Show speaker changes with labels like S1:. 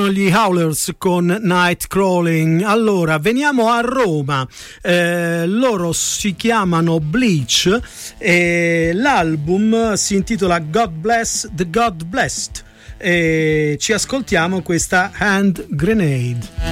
S1: Erano gli Howlers con Night Crawling. Allora, veniamo a Roma. Loro si chiamano Bleach e l'album si intitola God Bless the God Blessed. E ci ascoltiamo questa Hand Grenade.